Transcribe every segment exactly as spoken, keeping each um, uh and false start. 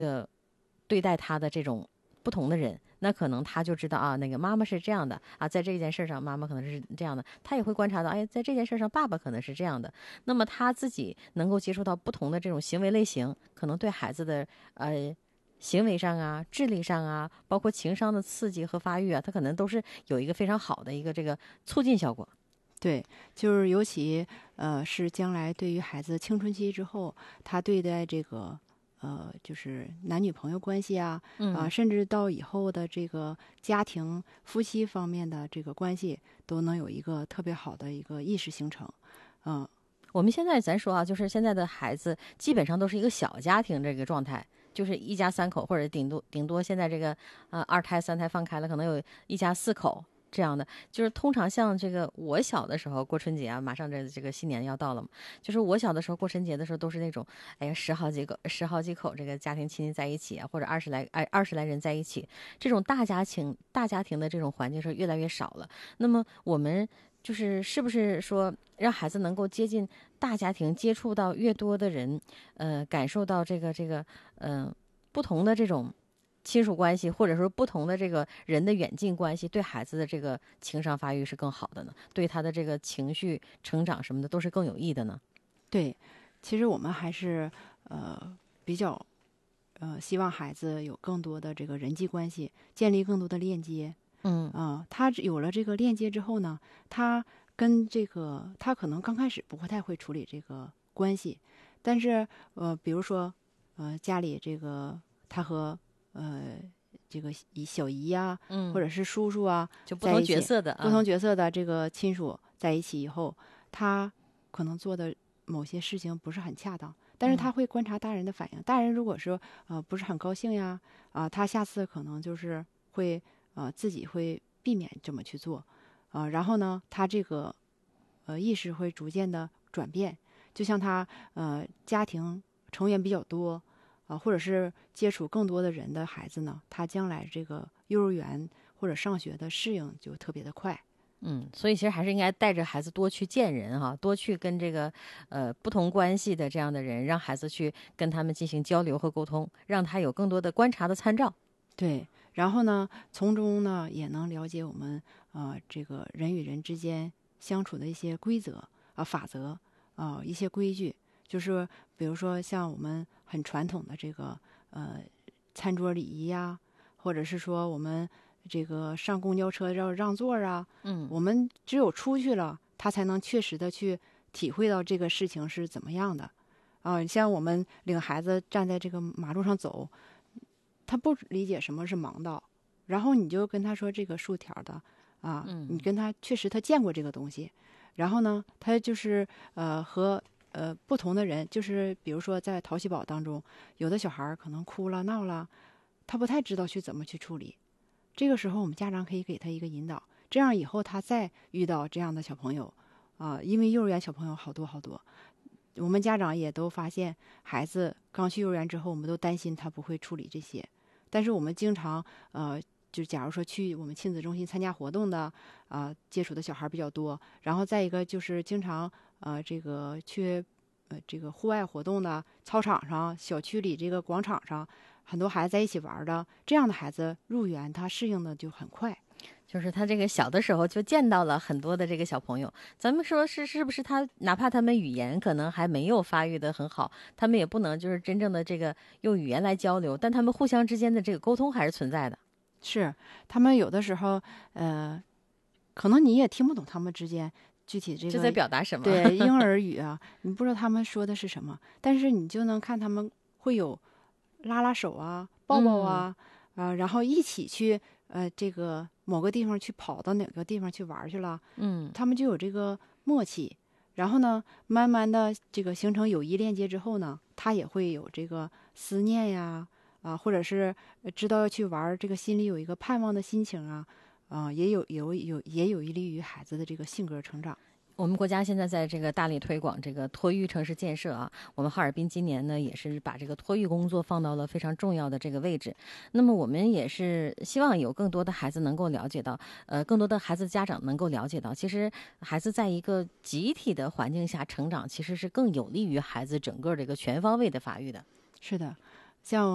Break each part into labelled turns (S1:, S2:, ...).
S1: 呃对待他的这种不同的人，那可能他就知道啊，那个妈妈是这样的啊，在这件事上妈妈可能是这样的，他也会观察到，哎，在这件事上爸爸可能是这样的。那么他自己能够接触到不同的这种行为类型，可能对孩子的呃行为上啊、智力上啊，包括情商的刺激和发育啊，他可能都是有一个非常好的一个这个促进效果。
S2: 对，就是尤其呃是将来对于孩子青春期之后，他对待这个呃就是男女朋友关系啊，啊、
S1: 嗯，
S2: 甚至到以后的这个家庭夫妻方面的这个关系，都能有一个特别好的一个意识形成。嗯、
S1: 我们现在咱说啊，就是现在的孩子基本上都是一个小家庭这个状态，就是一家三口，或者顶多顶多现在这个呃二胎三胎放开了，可能有一家四口这样的。就是通常像这个我小的时候过春节啊，马上这这个新年要到了嘛，就是我小的时候过春节的时候都是那种，哎呀十好几个十好几口这个家庭亲戚在一起啊，或者二十来哎二十来人在一起，这种大家庭大家庭的这种环境是越来越少了。那么我们就是是不是说让孩子能够接近大家庭，接触到越多的人，呃，感受到这个这个嗯、呃、不同的这种亲属关系，或者说不同的这个人的远近关系，对孩子的这个情商发育是更好的呢？对他的这个情绪成长什么的都是更有益的呢？
S2: 对，其实我们还是呃比较呃希望孩子有更多的这个人际关系，建立更多的链接。
S1: 嗯
S2: 啊、他有了这个链接之后呢，他跟这个他可能刚开始不会太会处理这个关系，但是呃，比如说呃家里这个他和呃这个姨小姨呀、或
S1: 嗯，
S2: 者是叔叔啊
S1: 就不同角
S2: 在一起，
S1: 色的啊，
S2: 不同角色的这个亲属在一起以后，他可能做的某些事情不是很恰当。但是他
S1: 嗯
S2: 会观察大人的反应，大人如果说呃不是很高兴呀，啊、他下次可能就是会呃自己会避免这么去做，呃，然后呢，他这个呃意识会逐渐的转变，就像他呃家庭成员比较多啊、呃或者是接触更多的人的孩子呢，他将来这个幼儿园或者上学的适应就特别的快。
S1: 嗯，所以其实还是应该带着孩子多去见人哈，多去跟这个呃不同关系的这样的人，让孩子去跟他们进行交流和沟通，让他有更多的观察的参照。
S2: 对，然后呢，从中呢也能了解我们呃这个人与人之间相处的一些规则啊、法则啊、一些规矩，就是比如说像我们很传统的这个呃餐桌礼仪呀，或者是说我们这个上公交车要让座啊，
S1: 嗯
S2: 我们只有出去了，他才能确实的去体会到这个事情是怎么样的啊。像我们领孩子站在这个马路上走。他不理解什么是盲道，然后你就跟他说这个竖条的啊，你
S1: 嗯
S2: 跟他确实他见过这个东西，然后呢，他就是呃和呃不同的人，就是比如说在淘气堡当中，有的小孩可能哭了闹了，他不太知道去怎么去处理，这个时候我们家长可以给他一个引导，这样以后他再遇到这样的小朋友啊，因为幼儿园小朋友好多好多。我们家长也都发现，孩子刚去幼儿园之后，我们都担心他不会处理这些。但是我们经常，呃，就假如说去我们亲子中心参加活动的，啊、呃接触的小孩比较多。然后再一个就是经常，呃，这个去，呃，这个户外活动的操场上、小区里这个广场上，很多孩子在一起玩的，这样的孩子入园，他适应的就很快。
S1: 就是他这个小的时候就见到了很多的这个小朋友，咱们说是是不是他哪怕他们语言可能还没有发育的很好，他们也不能就是真正的这个用语言来交流，但他们互相之间的这个沟通还是存在的。
S2: 是，他们有的时候，呃，可能你也听不懂他们之间具体这
S1: 这在
S2: 个
S1: 表达什么？
S2: 对婴儿语啊，你不知道他们说的是什么，但是你就能看他们会有拉拉手啊、抱抱
S1: 嗯，
S2: 啊，啊、然后一起去呃这个某个地方去跑到哪个地方去玩去了，
S1: 嗯，
S2: 他们就有这个默契。然后呢，慢慢的这个形成友谊链接之后呢，他也会有这个思念呀，啊，或者是呃知道要去玩儿，这个心里有一个盼望的心情啊，啊，也有有有也有利于孩子的这个性格成长。
S1: 我们国家现在在这个大力推广这个托育城市建设啊，我们哈尔滨今年呢也是把这个托育工作放到了非常重要的这个位置。那么我们也是希望有更多的孩子能够了解到，呃，更多的孩子家长能够了解到，其实孩子在一个集体的环境下成长，其实是更有利于孩子整个这个全方位的发育的。
S2: 是的，像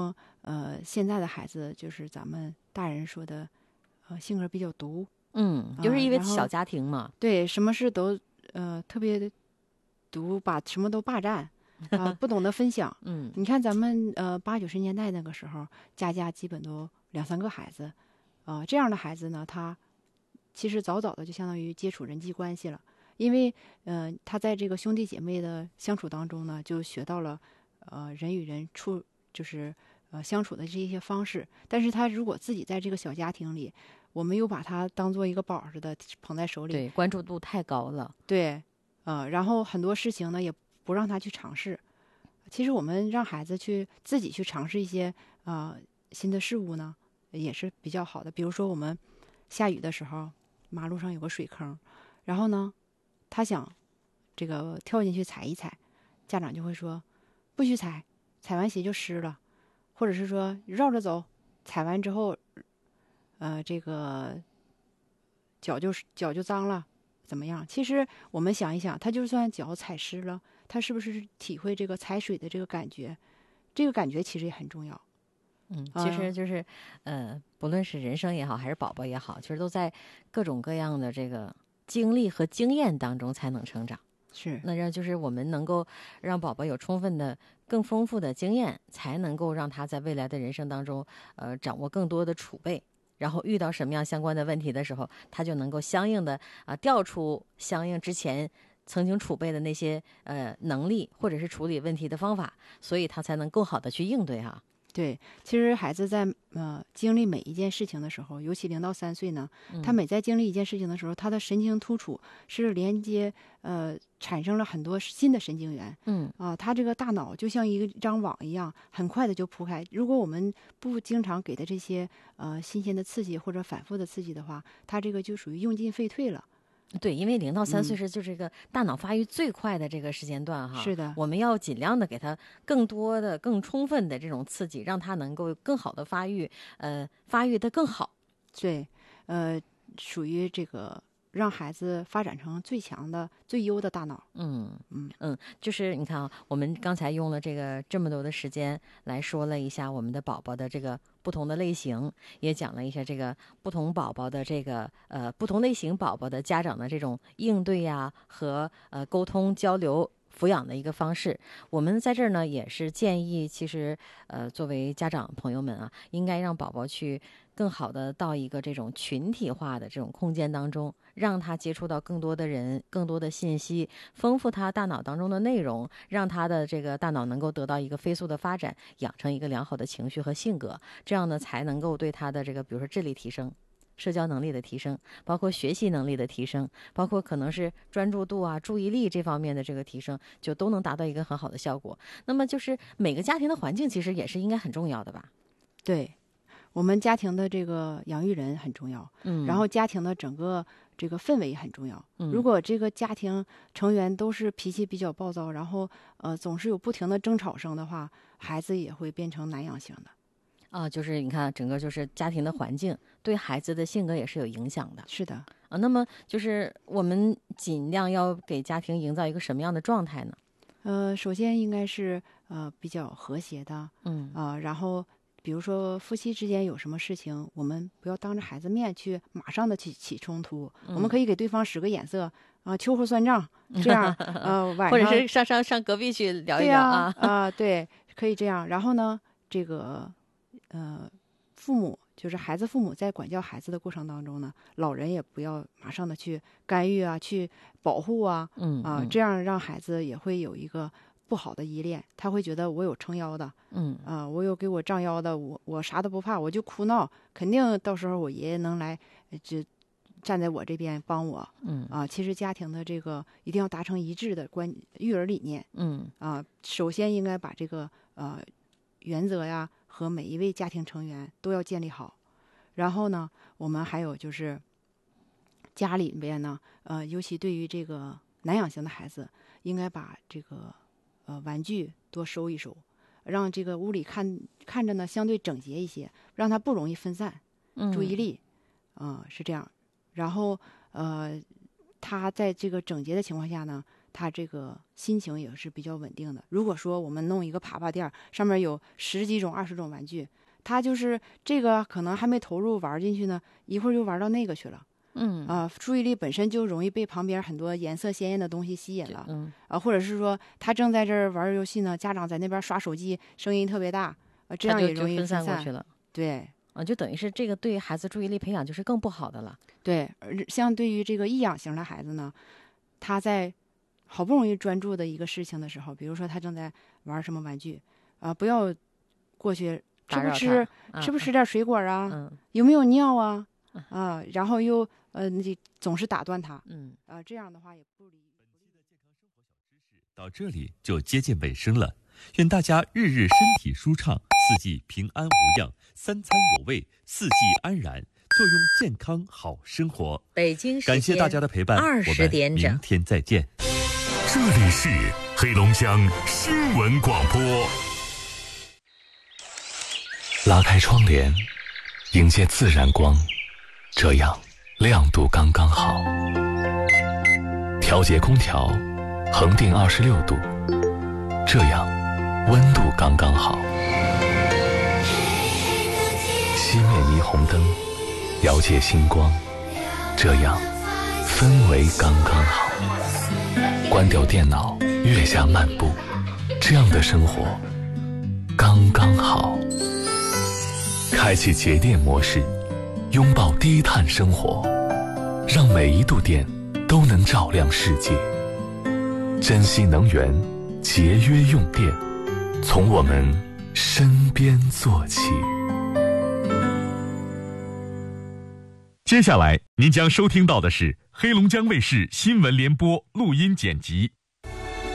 S2: 呃，现在的孩子就是咱们大人说的，呃，性格比较毒。
S1: 嗯，就是因为
S2: 啊然后
S1: 小家庭嘛。
S2: 对，什么事都呃特别毒，把什么都霸占啊、不懂得分享。
S1: 嗯
S2: 你看咱们呃八九十年代那个时候，家家基本都两三个孩子，啊、这样的孩子呢，他其实早早的就相当于接触人际关系了，因为呃他在这个兄弟姐妹的相处当中呢，就学到了呃人与人处就是呃相处的这一些方式。但是他如果自己在这个小家庭里，我们又把他当做一个宝似的捧在手里，
S1: 对，关注度太高了。
S2: 对，呃，然后很多事情呢也不让他去尝试。其实我们让孩子去自己去尝试一些啊、呃新的事物呢，也是比较好的。比如说我们下雨的时候，马路上有个水坑，然后呢，他想这个跳进去踩一踩，家长就会说不许踩，踩完鞋就湿了，或者是说绕着走，踩完之后，呃，这个脚就脚就脏了，怎么样？其实我们想一想，他就算脚踩湿了，他是不是体会这个踩水的这个感觉？这个感觉其实也很重要。
S1: 嗯，
S2: 啊
S1: 其实就是，呃，不论是人生也好，还是宝宝也好，其实都在各种各样的这个经历和经验当中才能成长。
S2: 是，
S1: 那让就是我们能够让宝宝有充分的、更丰富的经验，才能够让他在未来的人生当中，呃，掌握更多的储备。然后遇到什么样相关的问题的时候，他就能够相应的啊、调出相应之前曾经储备的那些呃能力，或者是处理问题的方法，所以他才能更好的去应对哈、
S2: 对。其实孩子在呃经历每一件事情的时候，尤其零到三岁呢，他每在经历一件事情的时候，他的神经突触是连接呃产生了很多新的神经元。
S1: 嗯
S2: 啊，他这个大脑就像一个一张网一样，很快的就铺开。如果我们不经常给他这些呃新鲜的刺激或者反复的刺激的话，他这个就属于用进废退了。
S1: 对，因为零到三岁
S2: 嗯
S1: 是就是一个大脑发育最快的这个时间段哈，
S2: 是的
S1: 我们要尽量的给他更多的、更充分的这种刺激，让他能够更好的发育，呃，发育的更好。
S2: 对，呃，属于这个让孩子发展成最强的、最优的大脑。
S1: 嗯
S2: 嗯
S1: 嗯，就是你看啊，我们刚才用了这个这么多的时间来说了一下我们的宝宝的这个不同的类型，也讲了一下这个不同宝宝的这个呃不同类型宝宝的家长的这种应对呀、和呃沟通交流。抚养的一个方式，我们在这儿呢也是建议，其实呃作为家长朋友们啊，应该让宝宝去更好的到一个这种群体化的这种空间当中，让他接触到更多的人、更多的信息，丰富他大脑当中的内容，让他的这个大脑能够得到一个飞速的发展，养成一个良好的情绪和性格，这样呢才能够对他的这个比如说智力提升。社交能力的提升，包括学习能力的提升，包括可能是专注度啊、注意力这方面的这个提升，就都能达到一个很好的效果。那么就是每个家庭的环境其实也是应该很重要的吧？
S2: 对，我们家庭的这个养育人很重要，
S1: 嗯，
S2: 然后家庭的整个这个氛围也很重要。
S1: 嗯
S2: 如果这个家庭成员都是脾气比较暴躁，然后呃总是有不停的争吵声的话，孩子也会变成难养型的。
S1: 啊，就是你看整个就是家庭的环境对孩子的性格也是有影响的。
S2: 是的，
S1: 啊，那么就是我们尽量要给家庭营造一个什么样的状态呢？
S2: 呃，首先应该是呃比较和谐的，
S1: 嗯
S2: 啊、然后比如说夫妻之间有什么事情，我们不要当着孩子面去马上的起起冲突，我们可以给对方使个眼色啊、秋后算账，这样呃晚上
S1: 或者是上上上隔壁去聊一
S2: 对呀
S1: 聊啊。
S2: 啊、对，可以这样。然后呢，这个呃父母就是孩子父母在管教孩子的过程当中呢，老人也不要马上的去干预啊，去保护啊，
S1: 嗯
S2: 啊、
S1: 嗯
S2: 这样让孩子也会有一个不好的依恋，他会觉得我有撑腰的，
S1: 嗯
S2: 啊、我有给我胀腰的，我我啥都不怕，我就哭闹，肯定到时候我爷爷能来，呃就站在我这边帮我
S1: 嗯
S2: 啊、其实家庭的这个一定要达成一致的观育儿理念
S1: 嗯
S2: 啊、首先应该把这个呃原则呀和每一位家庭成员都要建立好，然后呢，我们还有就是家里边呢，呃，尤其对于这个难养型的孩子，应该把这个呃玩具多收一收，让这个屋里看看着呢相对整洁一些，让他不容易分散
S1: 嗯，
S2: 注意力，啊、是这样。然后呃，他在这个整洁的情况下呢， 他这个心情也是比较稳定的。如果说我们弄一个爬爬垫，上面有十几种、二十种玩具，他就是这个可能还没投入玩进去呢，一会儿就玩到那个去了。
S1: 嗯
S2: 啊，注意力本身就容易被旁边很多颜色鲜艳的东西吸引了。
S1: 嗯
S2: 啊，或者是说他正在这儿玩游戏呢，家长在那边刷手机，声音特别大，啊，这样也容易
S1: 分
S2: 散
S1: 散过去了。
S2: 对。
S1: 啊，就等于是这个对孩子注意力培养就是更不好的了。
S2: 对，而像对于这个易养型的孩子呢，他在好不容易专注的一个事情的时候，比如说他正在玩什么玩具啊，不要过去吃不吃，
S1: 啊、
S2: 吃不吃点水果啊，
S1: 嗯、
S2: 有没有尿啊，啊，然后又呃，你总是打断他，
S1: 嗯
S2: 啊，这样的话也不利。
S3: 到这里就接近尾声了，愿大家日日身体舒畅，四季平安无恙，三餐有味，四季安然，坐拥健康好生活。
S1: 北京时间
S3: 感谢大家的陪伴，
S1: 二十点整，
S3: 我们明天再见。
S4: 这里是黑龙江新闻广播。拉开窗帘，迎接自然光，这样亮度刚刚好。调节空调，恒定二十六度，这样温度刚刚好。熄灭霓虹灯，了解星光，这样氛围刚刚好。关掉电脑，月下漫步，这样的生活刚刚好。开启节电模式，拥抱低碳生活，让每一度电都能照亮世界。珍惜能源，节约用电，从我们身边做起。
S5: 接下来您将收听到的是黑龙江卫视新闻联播录音剪辑。